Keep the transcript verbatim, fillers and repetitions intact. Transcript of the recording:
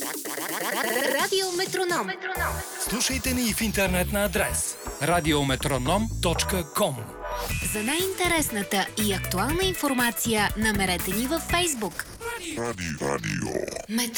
Радио Метроном. Слушайте ни в интернет на адрес радиометроном точка ком. За най-интересната и актуална информация намерете ни във Фейсбук. Радио. Радио. Метроном.